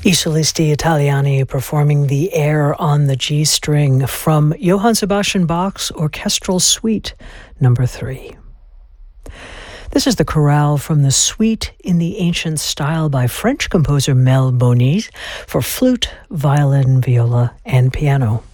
I Solisti Italiani performing the air on the G string from Johann Sebastian Bach's Orchestral Suite number 3. This is the chorale from the Suite in the Ancient Style by French composer Mel Bonis for flute, violin, viola, and piano.